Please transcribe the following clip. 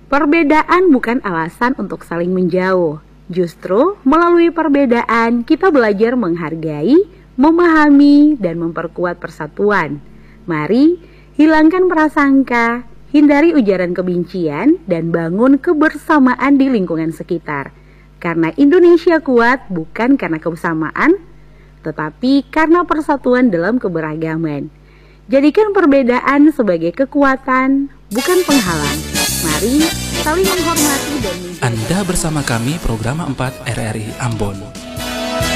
Perbedaan bukan alasan untuk saling menjauh. Justru melalui perbedaan kita belajar menghargai, memahami, dan memperkuat persatuan. Mari hilangkan prasangka, hindari ujaran kebencian, dan bangun kebersamaan di lingkungan sekitar. Karena Indonesia kuat bukan karena kebersamaan, tetapi karena persatuan dalam keberagaman. Jadikan perbedaan sebagai kekuatan, bukan penghalang. Mari saling menghormati dan menjaga. Anda bersama kami Programa 4 RRI Ambon.